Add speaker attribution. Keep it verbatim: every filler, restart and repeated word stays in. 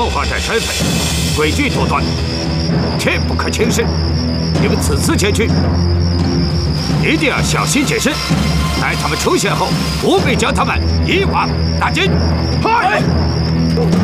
Speaker 1: 造化寨山匪诡计多端，切不可轻视。你们此次前去，一定要小心谨慎。待他们出现后，务必将他们一网打尽。嗨！